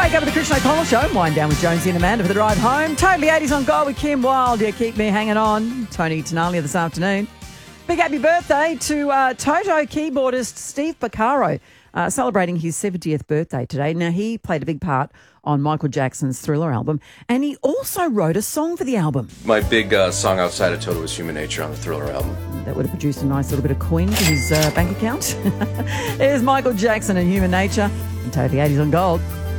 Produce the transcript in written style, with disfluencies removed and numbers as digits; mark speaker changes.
Speaker 1: Wake up with the Christian O'Connell Show. Wind down with Jonesy and Amanda for the drive home. Totally 80s on Gold with Kim Wilde. Yeah, keep me hanging on. Tony Tenalia this afternoon. Big happy birthday to Toto keyboardist Steve Porcaro, celebrating his 70th birthday today. Now, he played a big part on Michael Jackson's Thriller album, and he also wrote a song for the album.
Speaker 2: My big song outside of Toto was Human Nature on the Thriller album.
Speaker 1: That would have produced a nice little bit of coin to his bank account. Here's Michael Jackson and Human Nature. And Totally 80s on Gold.